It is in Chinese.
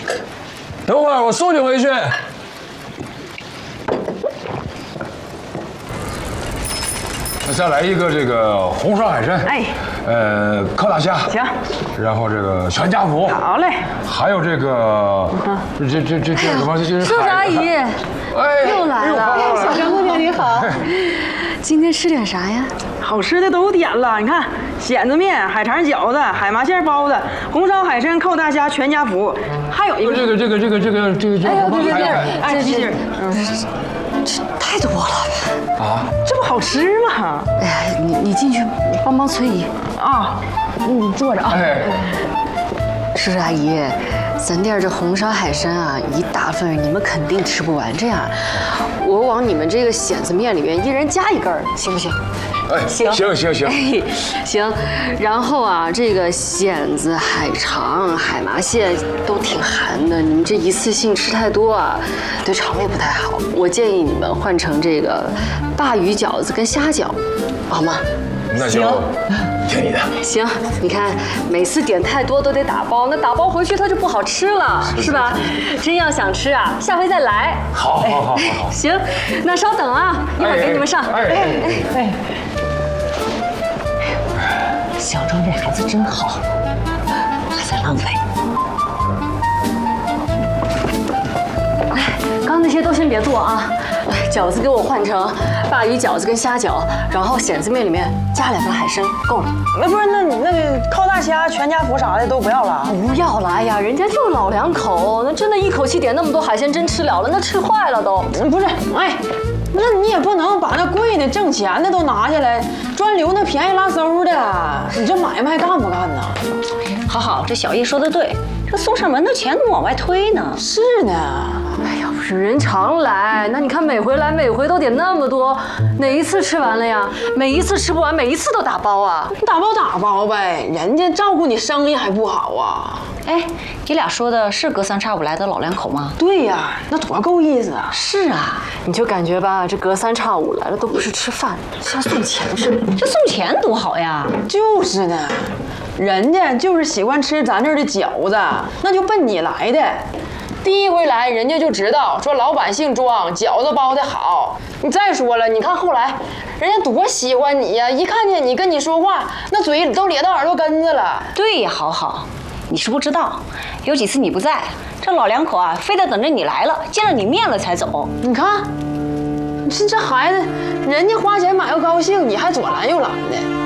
等会儿我送你回去。再来一个这个红烧海参， 哎， 烤大虾， 行， 然后这个全家福， 好嘞， 还有这个，这什么？这叔叔阿姨， 哎， 又来了， 小张姑娘你好， 今天吃点啥呀？ 好吃的都点了，你看蚬子面、海肠饺子、海麻馅包子、红烧海参、扣大虾全家福，还有一个这个叫什么？ 哎，鸡翅， 这太多了啊， 这不好吃吗？ 哎呀，你进去帮帮崔姨啊，你坐着啊。 哎， 叔叔阿姨，咱店这红烧海参啊，一大份你们肯定吃不完。这样，我往你们这个蚬子面里面一人加一根儿，行不行？ 哎，行。 哎，行。然后啊，这个蚬子、海肠、海麻蟹都挺寒的，你们这一次性吃太多啊，对肠胃不太好。我建议你们换成这个鲅鱼饺子跟虾饺，好吗？ 那就听你的。 行，你看每次点太多都得打包，那打包回去它就不好吃了，是吧？真要想吃啊，下回再来。 好。 行，那稍等啊，一会儿给你们上。 哎， 小庄这孩子真好，还在浪费。 刚那些都先别做啊，饺子给我换成鲅鱼饺子跟虾饺，然后蚬子面里面加2份海参，够了。 那不是那个烤大虾、全家福啥的都不要了？ 不要了，哎呀，人家就老2口，那真的一口气点那么多海鲜，真吃了了，那吃坏了都。 不是，哎，那你也不能把那贵的、挣钱的都拿下来，专留那便宜拉馊的。你这买卖干不干呢？ 好，这小叶说的对，这送上门的钱怎么往外推呢？ 是呢。 哎呀，不是人常来，那你看每回来每回都点那么多，哪一次吃完了呀？每一次吃不完，每一次都打包啊？ 你打包呗，人家照顾你生意还不好啊？ 哎，你俩说的是隔3差5来的老2口吗？ 对呀，那多够意思啊！ 是啊， 你就感觉吧，这隔3差5来了都不是吃饭，像送钱似的。 这送钱多好呀！ 就是呢，人家就是喜欢吃咱这儿的饺子，那就奔你来的。第一回来，人家就知道说老百姓装饺子包的好。你再说了，你看后来，人家多喜欢你呀！一看见你跟你说话，那嘴里都咧到耳朵根子了。 对呀，好，你是不知道，有几次你不在，这老2口啊，非得等着你来了，见了你面了才走。 你看，你这孩子，人家花钱买个高兴，你还左拦右拦的。